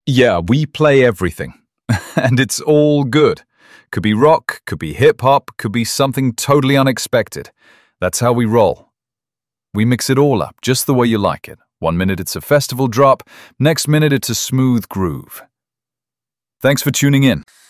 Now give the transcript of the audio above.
Yeah, we play everything. And it's all good. Could be rock, could be hip-hop, could be something totally unexpected. That's how we roll. We mix it all up, just the way you like it. 1 minute it's a festival drop, next minute it's a smooth groove. Thanks for tuning in.